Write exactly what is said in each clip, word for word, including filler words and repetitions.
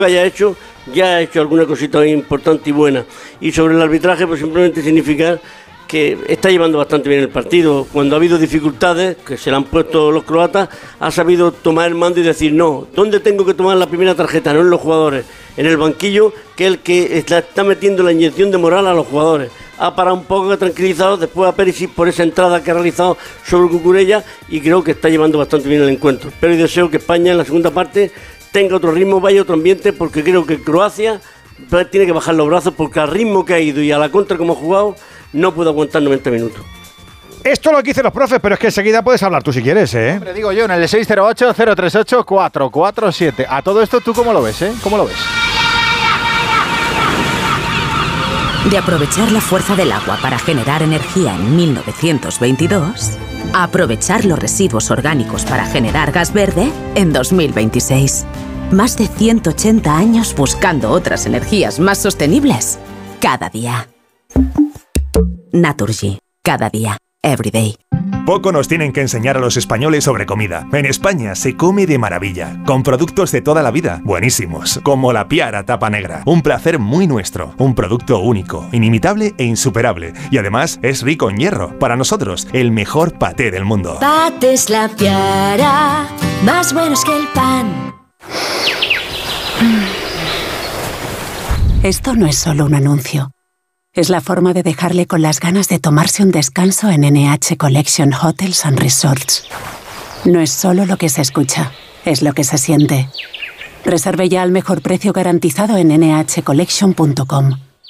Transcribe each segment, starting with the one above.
haya hecho, ya ha hecho alguna cosita importante y buena. Y sobre el arbitraje, pues simplemente significa que está llevando bastante bien el partido. Cuando ha habido dificultades, que se le han puesto los croatas, ha sabido tomar el mando y decir, no, ¿dónde tengo que tomar la primera tarjeta? No en los jugadores, en el banquillo, que es el que está, está metiendo la inyección de moral a los jugadores. Ha parado un poco, ha tranquilizado, después a Perisic por esa entrada que ha realizado sobre Cucurella, y creo que está llevando bastante bien el encuentro. Espero y deseo que España en la segunda parte tenga otro ritmo, vaya otro ambiente, porque creo que Croacia tiene que bajar los brazos, porque al ritmo que ha ido y a la contra como ha jugado, no puedo aguantar noventa minutos. Esto es lo que dicen los profes, pero es que enseguida puedes hablar tú si quieres, ¿eh? Hombre, digo yo, en el seis cero ocho, cero tres ocho, cuatro cuatro siete. A todo esto, ¿tú cómo lo ves, eh? ¿Cómo lo ves? De aprovechar la fuerza del agua para generar energía en mil novecientos veintidós, a aprovechar los residuos orgánicos para generar gas verde en dos mil veintiséis. Más de ciento ochenta años buscando otras energías más sostenibles cada día. Naturgy. Cada día. Every day. Poco nos tienen que enseñar a los españoles sobre comida. En España se come de maravilla, con productos de toda la vida, buenísimos, como la Piara Tapa Negra. Un placer muy nuestro, un producto único, inimitable e insuperable. Y además es rico en hierro. Para nosotros, el mejor paté del mundo. Patés La Piara, más buenos que el pan. Esto no es solo un anuncio. Es la forma de dejarle con las ganas de tomarse un descanso en N H Collection Hotels and Resorts. No es solo lo que se escucha, es lo que se siente. Reserve ya al mejor precio garantizado en ene hache collection punto com.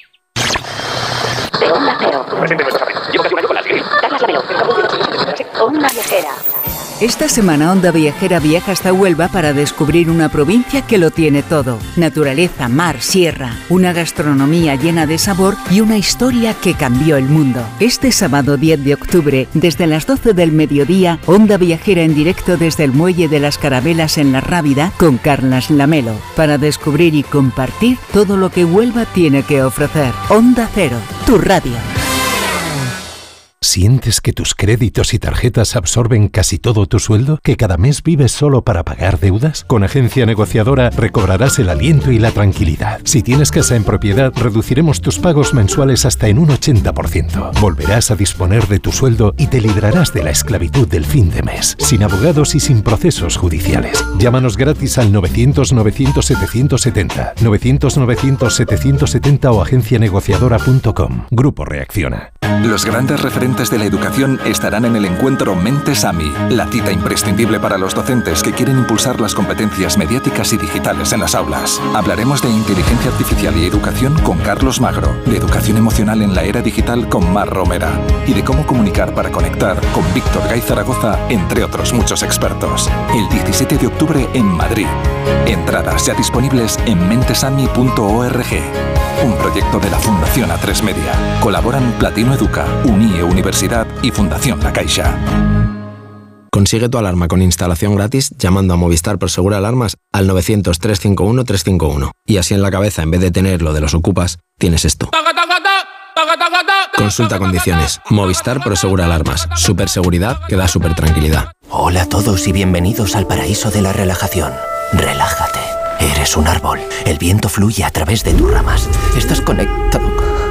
De Onda Cero. Llevo casi un año con las Gris. Carlas Lamelo. Onda Viajera. Esta semana Onda Viajera viaja hasta Huelva para descubrir una provincia que lo tiene todo. Naturaleza, mar, sierra, una gastronomía llena de sabor y una historia que cambió el mundo. Este sábado diez de octubre, desde las doce del mediodía, Onda Viajera en directo desde el Muelle de las Carabelas en La Rábida con Carlas Lamelo, para descubrir y compartir todo lo que Huelva tiene que ofrecer. Onda Cero, tu radio. ¿Sientes que tus créditos y tarjetas absorben casi todo tu sueldo? ¿Que cada mes vives solo para pagar deudas? Con Agencia Negociadora recobrarás el aliento y la tranquilidad. Si tienes casa en propiedad, reduciremos tus pagos mensuales hasta en un ochenta por ciento. Volverás a disponer de tu sueldo y te librarás de la esclavitud del fin de mes, sin abogados y sin procesos judiciales. Llámanos gratis al novecientos novecientos setecientos setenta, novecientos novecientos setecientos setenta o agencia negociadora punto com. Grupo Reacciona. Los grandes referentes de la educación estarán en el encuentro Mentes A M I, la cita imprescindible para los docentes que quieren impulsar las competencias mediáticas y digitales en las aulas. Hablaremos de inteligencia artificial y educación con Carlos Magro, de educación emocional en la era digital con Mar Romera y de cómo comunicar para conectar con Víctor Gay Zaragoza, entre otros muchos expertos. El diecisiete de octubre en Madrid. Entradas ya disponibles en mentesami punto org. Un proyecto de la Fundación A tres Media. Colaboran Platino Educa, Unie Universidad y Fundación La Caixa. Consigue tu alarma con instalación gratis llamando a Movistar Prosegur Alarmas al novecientos, trescientos cincuenta y uno, trescientos cincuenta y uno. Y así en la cabeza, en vez de tener lo de los ocupas, tienes esto. Consulta condiciones. Movistar Prosegur Alarmas. Super seguridad que da super tranquilidad. Hola a todos y bienvenidos al paraíso de la relajación. Relájate. Eres un árbol. El viento fluye a través de tus ramas. Estás conectado.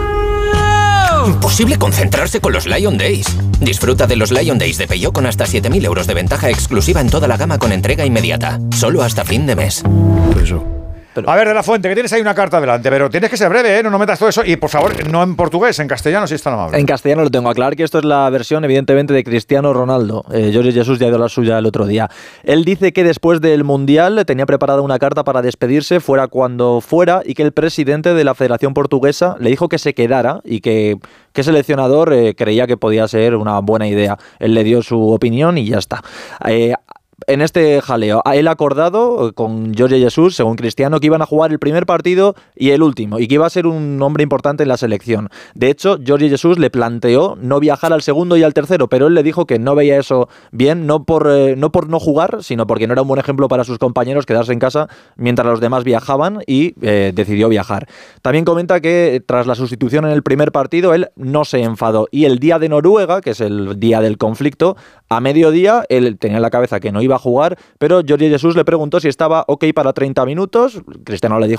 Imposible concentrarse con los Lion Days. Disfruta de los Lion Days de Peugeot con hasta siete mil euros de ventaja exclusiva en toda la gama con entrega inmediata. Solo hasta fin de mes. Eso. Pero, a ver, De la Fuente, que tienes ahí una carta delante, pero tienes que ser breve, ¿eh? No, no metas todo eso. Y por favor, no en portugués, en castellano, si es tan amable. En castellano lo tengo. Aclarar que esto es la versión, evidentemente, de Cristiano Ronaldo. Eh, Jorge Jesús ya dio la suya el otro día. Él dice que después del Mundial tenía preparada una carta para despedirse, fuera cuando fuera, y que el presidente de la Federación Portuguesa le dijo que se quedara y que, que seleccionador eh, creía que podía ser una buena idea. Él le dio su opinión y ya está. Eh, En este jaleo, él ha acordado con Jorge Jesús, según Cristiano, que iban a jugar el primer partido y el último, y que iba a ser un hombre importante en la selección. De hecho, Jorge Jesús le planteó no viajar al segundo y al tercero, pero él le dijo que no veía eso bien, no por, eh, no por no jugar, sino porque no era un buen ejemplo para sus compañeros quedarse en casa mientras los demás viajaban, y eh, decidió viajar. También comenta que tras la sustitución en el primer partido, él no se enfadó, y el día de Noruega, que es el día del conflicto, a mediodía, él tenía en la cabeza que no iba iba a jugar, pero Jorge Jesús le preguntó si estaba ok para treinta minutos. Cristiano le dijo